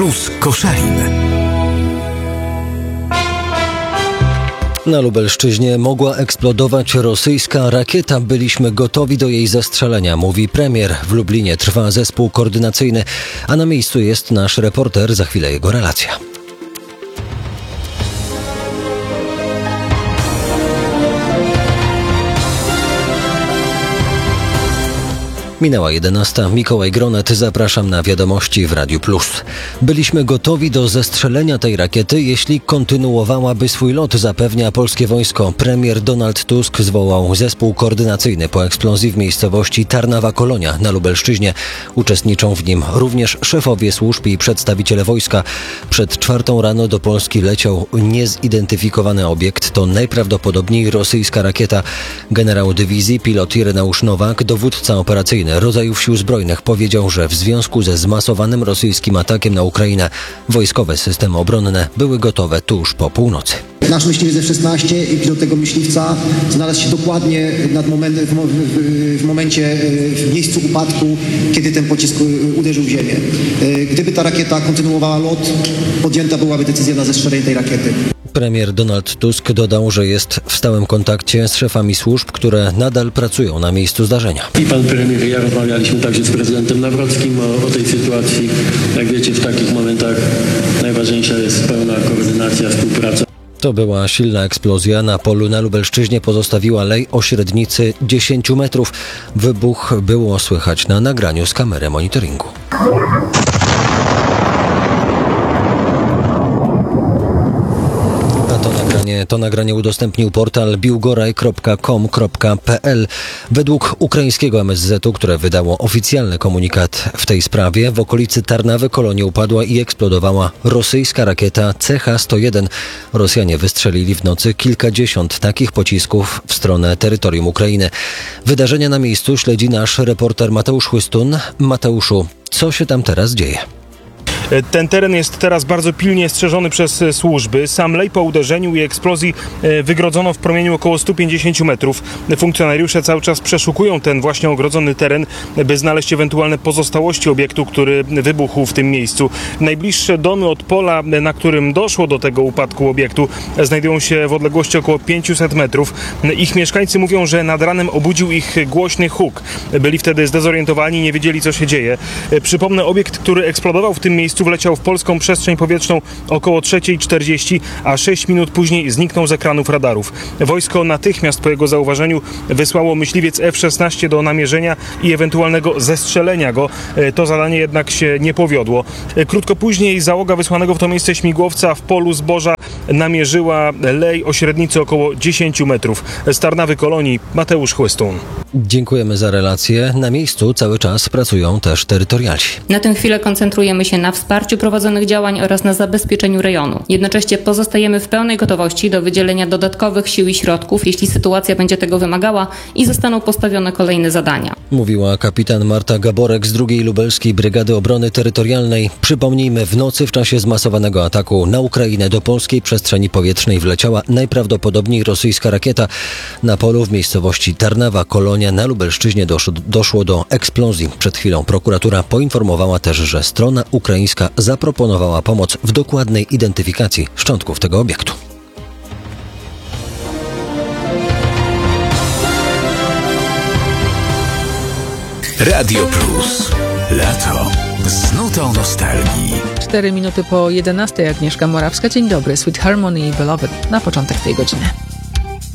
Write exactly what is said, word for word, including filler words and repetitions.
Plus Koszalin. Na Lubelszczyźnie mogła eksplodować rosyjska rakieta. Byliśmy gotowi do jej zestrzelenia, mówi premier. W Lublinie trwa zespół koordynacyjny, a na miejscu jest nasz reporter. Za chwilę jego relacja. Minęła jedenasta. Mikołaj Gronet, zapraszam na wiadomości w Radiu Plus. Byliśmy gotowi do zestrzelenia tej rakiety, jeśli kontynuowałaby swój lot, zapewnia polskie wojsko. Premier Donald Tusk zwołał zespół koordynacyjny po eksplozji w miejscowości Tarnawa-Kolonia na Lubelszczyźnie. Uczestniczą w nim również szefowie służb i przedstawiciele wojska. Przed czwartą rano do Polski leciał niezidentyfikowany obiekt. To najprawdopodobniej rosyjska rakieta. Generał dywizji, pilot Ireneusz Nowak, dowódca operacyjny rodzajów sił zbrojnych, powiedział, że w związku ze zmasowanym rosyjskim atakiem na Ukrainę wojskowe systemy obronne były gotowe tuż po północy. Nasz myśliwiec F szesnaście i pilot tego myśliwca znalazł się dokładnie nad moment, w, w, w momencie, w miejscu upadku, kiedy ten pocisk uderzył w ziemię. Gdyby ta rakieta kontynuowała lot, podjęta byłaby decyzja na zestrzelenie tej rakiety. Premier Donald Tusk dodał, że jest w stałym kontakcie z szefami służb, które nadal pracują na miejscu zdarzenia. I pan premier i ja rozmawialiśmy także z prezydentem Nawrockim o, o tej sytuacji. Jak wiecie, w takich momentach najważniejsza jest pełna koordynacja, współpraca. To była silna eksplozja. Na polu na Lubelszczyźnie pozostawiła lej o średnicy dziesięć metrów. Wybuch było słychać na nagraniu z kamery monitoringu. To nagranie, to nagranie udostępnił portal biłgoraj kropka com kropka pe el. Według ukraińskiego em es zetu, które wydało oficjalny komunikat w tej sprawie, w okolicy Tarnawy Kolonii upadła i eksplodowała rosyjska rakieta C H sto jeden. Rosjanie wystrzelili w nocy kilkadziesiąt takich pocisków w stronę terytorium Ukrainy. Wydarzenia na miejscu śledzi nasz reporter Mateusz Chłystun. Mateuszu, co się tam teraz dzieje? Ten teren jest teraz bardzo pilnie strzeżony przez służby. Sam lej po uderzeniu i eksplozji wygrodzono w promieniu około stu pięćdziesięciu metrów. Funkcjonariusze cały czas przeszukują ten właśnie ogrodzony teren, by znaleźć ewentualne pozostałości obiektu, który wybuchł w tym miejscu. Najbliższe domy od pola, na którym doszło do tego upadku obiektu, znajdują się w odległości około pięciuset metrów. Ich mieszkańcy mówią, że nad ranem obudził ich głośny huk. Byli wtedy zdezorientowani, nie wiedzieli, co się dzieje. Przypomnę, obiekt, który eksplodował w tym miejscu, wleciał w polską przestrzeń powietrzną około trzeciej czterdzieści, a sześć minut później zniknął z ekranów radarów. Wojsko natychmiast po jego zauważeniu wysłało myśliwiec F szesnaście do namierzenia i ewentualnego zestrzelenia go. To zadanie jednak się nie powiodło. Krótko później załoga wysłanego w to miejsce śmigłowca w polu zboża namierzyła lej o średnicy około dziesięciu metrów. Z Tarnawy Kolonii Mateusz Chłystun. Dziękujemy za relację. Na miejscu cały czas pracują też terytorialsi. Na tę chwilę koncentrujemy się na wsparciu prowadzonych działań oraz na zabezpieczeniu rejonu. Jednocześnie pozostajemy w pełnej gotowości do wydzielenia dodatkowych sił i środków, jeśli sytuacja będzie tego wymagała i zostaną postawione kolejne zadania. Mówiła kapitan Marta Gaborek z drugiej Lubelskiej Brygady Obrony Terytorialnej. Przypomnijmy, w nocy w czasie zmasowanego ataku na Ukrainę do polskiej przestrzeni powietrznej wleciała najprawdopodobniej rosyjska rakieta. Na polu w miejscowości Tarnawa Kolonia na Lubelszczyźnie doszło, doszło do eksplozji. Przed chwilą prokuratura poinformowała też, że strona ukraińska zaproponowała pomoc w dokładnej identyfikacji szczątków tego obiektu. Radio Plus. Lato z nutą nostalgii. Cztery minuty po jedenastej. Agnieszka Morawska. Dzień dobry. Sweet Harmony i Beloved na początek tej godziny.